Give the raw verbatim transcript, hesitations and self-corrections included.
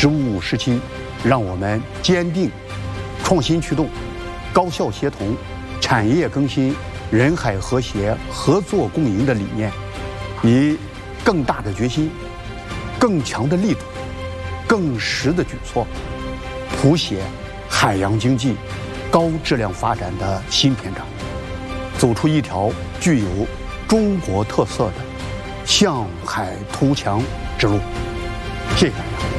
十五时期，让我们坚定创新驱动、高效协同、产业更新、人海和谐、合作共赢的理念，以更大的决心、更强的力度、更实的举措，谱写海洋经济高质量发展的新篇章，走出一条具有中国特色的向海图强之路。谢谢大家。